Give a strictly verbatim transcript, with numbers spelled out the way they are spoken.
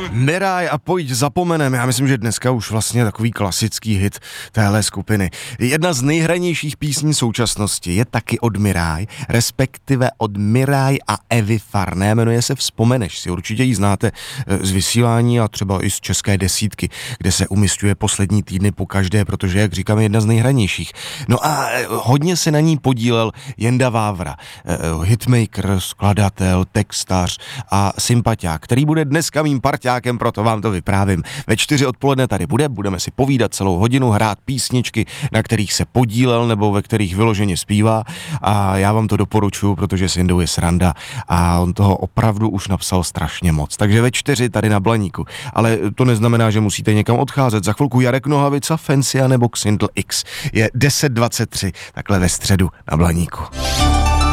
Miraj a Pojď zapomenem, já myslím, že dneska už vlastně takový klasický hit téhle skupiny. Jedna z nejhranějších písní současnosti je taky od Miraj, respektive od Miraj a Evy Farné, jmenuje se Vzpomeneš si, určitě ji znáte z vysílání a třeba i z České desítky, kde se umísťuje poslední týdny po každé, protože, jak říkám, je jedna z nejhranějších. No a hodně se na ní podílel Jenda Vávra, hitmaker, skladatel, textař a sympatiák, který bude dneska mým parťákem, proto vám to vyprávím. Ve čtyři odpoledne tady bude, budeme si povídat celou hodinu, hrát písničky, na kterých se podílel nebo ve kterých vyloženě zpívá a já vám to doporučuji, protože s Jindou je sranda a on toho opravdu už napsal strašně moc. Takže ve čtyři tady na Blaníku. Ale to neznamená, že musíte někam odcházet. Za chvilku Jarek Nohavica, Fancy nebo Xindl X. Je deset dvacet tři, takhle ve středu na Blaníku.